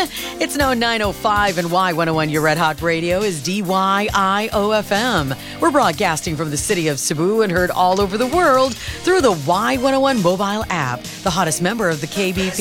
It's now 9:05 and Y101, your Red Hot Radio, is DYIOFM. We're broadcasting from the city of Cebu and heard all over the world through the Y101 mobile app, the hottest member of the KBP.